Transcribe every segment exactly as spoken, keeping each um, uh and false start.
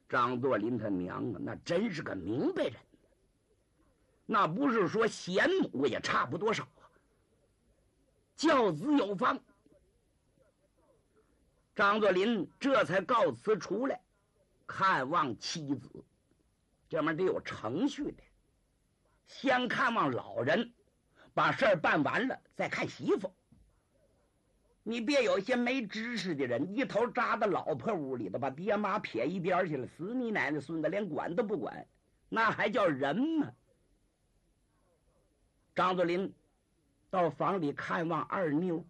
张作霖他娘啊，那真是个明白人，那不是说贤母也差不多少啊，教子有方。张作霖这才告辞出来，看望妻子。这面得有程序的，先看望老人，把事儿办完了再看媳妇。你别有些没知识的人一头扎到老婆屋里头，把爹妈撇一边去了，死你奶奶孙子连管都不管，那还叫人吗？张作霖到房里看望二妞。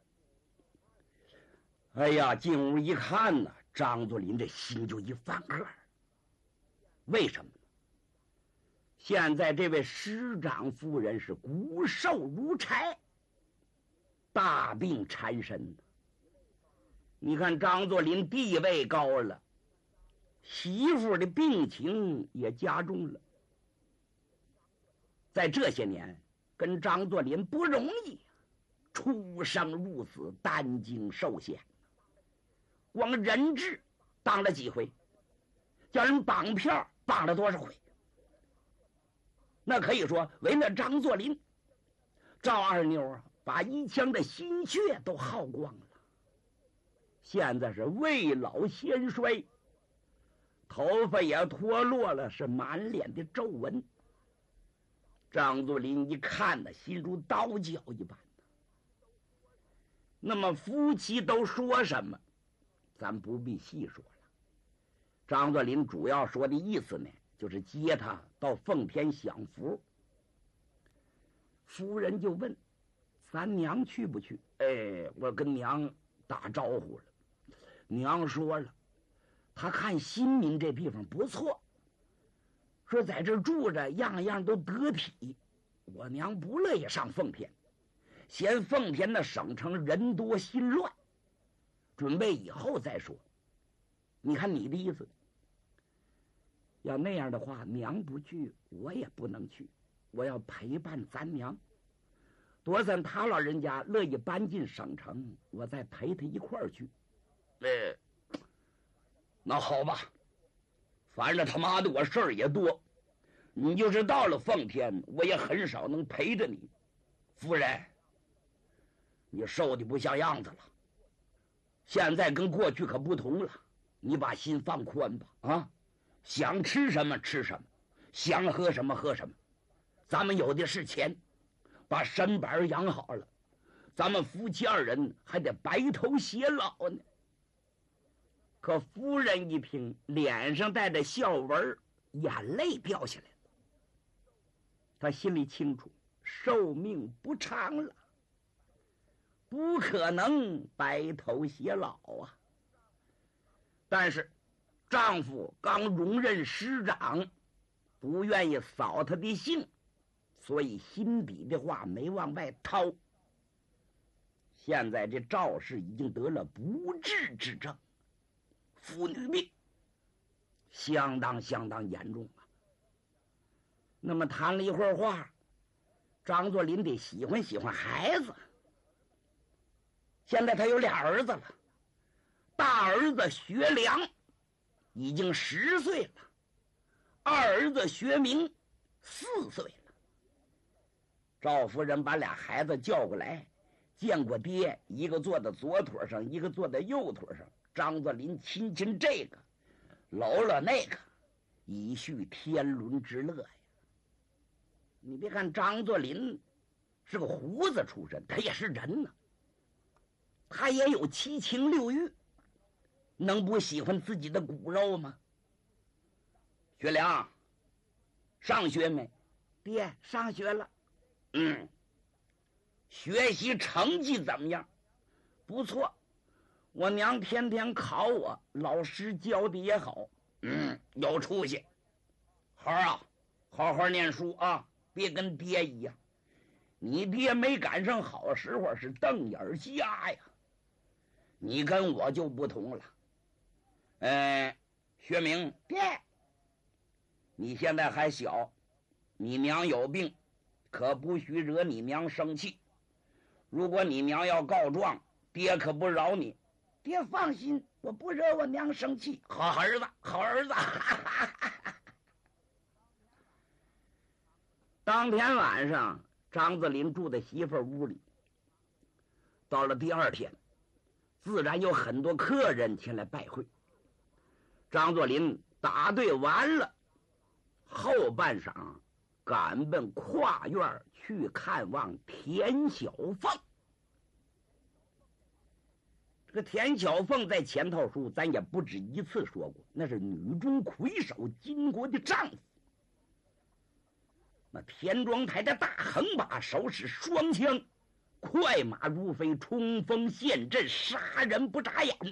哎呀，进屋一看呢，张作霖这心就一翻个。为什么呢？现在这位师长夫人是骨瘦如柴，大病缠身。你看张作霖地位高了，媳妇的病情也加重了。在这些年跟张作霖不容易，出生入死，担惊受险，光人质当了几回，叫人绑票绑了多少回。那可以说为了张作霖，赵二妞啊把一腔的心血都耗光了，现在是未老先衰，头发也脱落了，是满脸的皱纹。张作霖一看呢，心如刀绞一般。那么夫妻都说什么，咱不必细说了。张作霖主要说的意思呢，就是接他到奉天享福。夫人就问：“咱娘去不去？”哎，我跟娘打招呼了，娘说了，她看新民这地方不错，说在这住着样样都得体。我娘不乐意上奉天，嫌奉天的省城人多心乱，准备以后再说。你看你的意思，要那样的话，娘不去，我也不能去，我要陪伴咱娘。多算他老人家乐意搬进省城，我再陪他一块儿去。呃，那好吧，反正他妈的我事儿也多，你就是到了奉天，我也很少能陪着你。夫人，你瘦的不像样子了，现在跟过去可不同了，你把心放宽吧啊！想吃什么吃什么，想喝什么喝什么，咱们有的是钱，把身板养好了，咱们夫妻二人还得白头偕老呢。可夫人一听，脸上带着笑纹，眼泪掉下来了。她心里清楚，寿命不长了，不可能白头偕老啊。但是丈夫刚荣任师长，不愿意扫他的兴，所以心底的话没往外掏。现在这赵氏已经得了不治之症，妇女病，相当相当严重啊。那么谈了一会儿话，张作霖得喜欢喜欢孩子。现在他有俩儿子了，大儿子学良已经十岁了，二儿子学明四岁了。赵夫人把俩孩子叫过来，见过爹，一个坐在左腿上，一个坐在右腿上。张作霖亲亲这个，搂搂那个，以叙天伦之乐呀。你别看张作霖是个胡子出身，他也是人呢，他也有七情六欲，能不喜欢自己的骨肉吗？学良，上学没？爹，上学了。嗯，学习成绩怎么样？不错，我娘天天考我，老师教的也好。嗯，有出息。孩儿啊，好好念书啊，别跟爹一样。你爹没赶上好时候，是瞪眼瞎呀。你跟我就不同了。呃，学明，爹，你现在还小，你娘有病，可不许惹你娘生气。如果你娘要告状，爹可不饶你。爹放心， 我不惹我娘生气。好儿子，好儿子。当天晚上，张作霖住在媳妇屋里。到了第二天，自然有很多客人前来拜会。张作霖打对完了，后半晌赶奔跨院去看望田小凤。这个田小凤在前头书咱也不止一次说过，那是女中魁首，金国的丈夫。那田庄台的大横把手使双枪，快马如飞，冲锋陷阵，杀人不眨眼。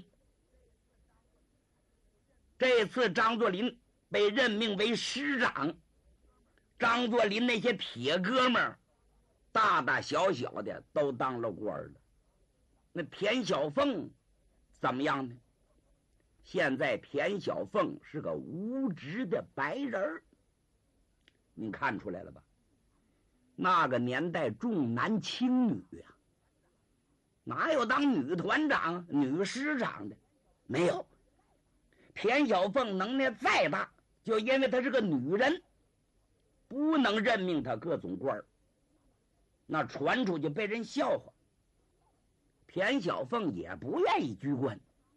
这次张作霖被任命为师长，张作霖那些铁哥们儿大大小小的都当了官了。那田小凤怎么样呢？现在田小凤是个无职的白人儿，您看出来了吧？那个年代重男轻女呀、啊，哪有当女团长、女师长的？没有。田小凤能耐再大，就因为她是个女人，不能任命她各种官儿，那传出去被人笑话。田小凤也不愿意居官。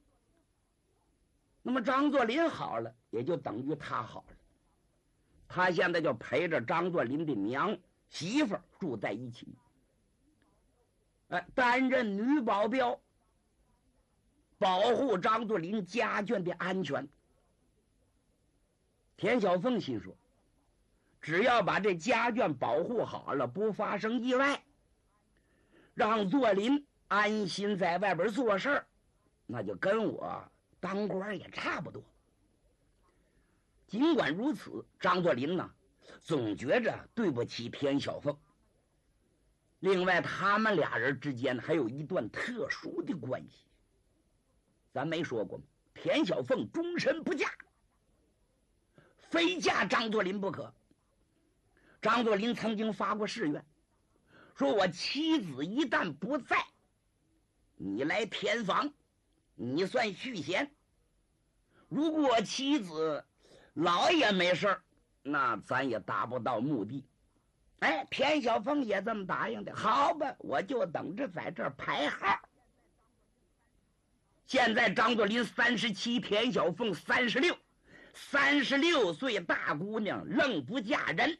那么张作霖好了，也就等于他好了。他现在就陪着张作霖的娘媳妇住在一起，哎，担任女保镖，保护张作霖家眷的安全。田小凤心说，只要把这家眷保护好了，不发生意外，让作霖安心在外边做事儿，那就跟我当官也差不多。尽管如此，张作霖呢，总觉着对不起田小凤。另外，他们俩人之间还有一段特殊的关系。咱没说过吗？田小凤终身不嫁，非嫁张作霖不可。张作霖曾经发过誓愿，说我妻子一旦不在，你来填房，你算续弦。如果我妻子老也没事，那咱也达不到目的。哎，田小凤也这么答应的。好吧，我就等着在这儿排号。现在张作霖三十七，田小凤三十六，三十六岁大姑娘愣不嫁人。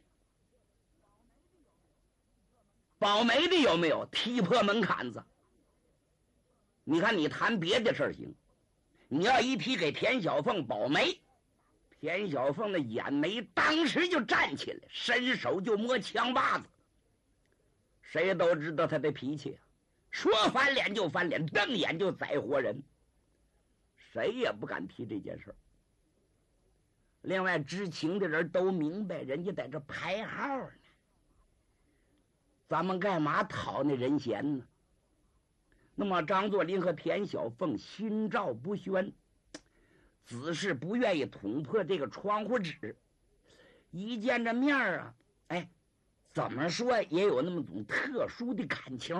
保媒的有没有踢破门槛子？你看，你谈别的事儿行，你要一提给田小凤保媒，田小凤的眼眉当时就站起来，伸手就摸枪把子。谁都知道他的脾气啊，说翻脸就翻脸，瞪眼就宰活人，谁也不敢提这件事儿。另外，知情的人都明白，人家在这排号呢，咱们干嘛讨那人嫌呢？那么张作霖和田小凤心照不宣，只是不愿意捅破这个窗户纸。一见着面啊，哎，怎么说也有那么种特殊的感情。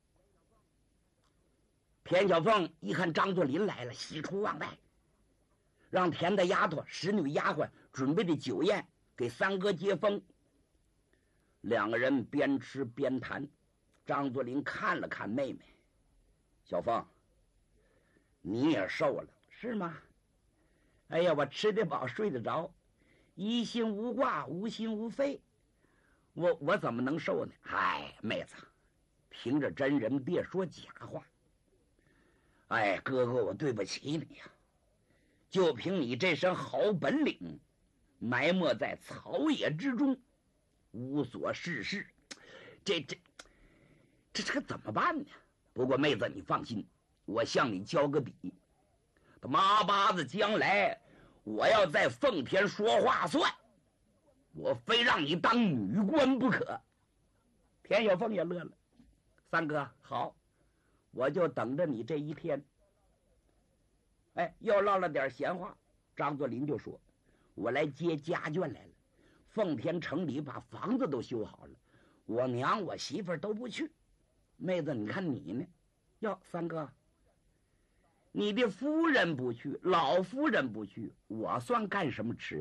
田小凤一看张作霖来了，喜出望外，让田的丫头、使女丫鬟准备的酒宴给三哥接风。两个人边吃边谈。张作霖看了看妹妹，小凤，你也瘦了是吗？哎呀，我吃得饱睡得着，一心无挂，无心无肺，我我怎么能瘦呢？哎，妹子，凭着真人别说假话。哎，哥哥，我对不起你呀，就凭你这身好本领，埋没在草野之中，无所事事，这这这这个怎么办呢？不过妹子你放心，我向你交个底，他妈巴子将来我要在奉天说话算，我非让你当女官不可。田小凤也乐了，三哥好，我就等着你这一天。哎，又唠了点闲话，张作霖就说，我来接家眷来了，奉天城里把房子都修好了，我娘我媳妇儿都不去。妹子你看你呢？哟，三哥， 你的夫人不去，老夫人不去，我算干什么吃？